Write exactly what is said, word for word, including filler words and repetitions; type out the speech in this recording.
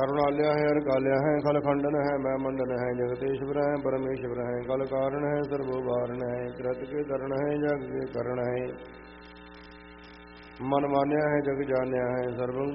करुणाल्या है अरकाल्या है खल खंडन है मैं मंडन है जगतेश्वर है परमेश्वर है कल कारण है सर्वोभारण है कृत के करण है जग के करण है मन मान्या है जग जान्या है सर्वं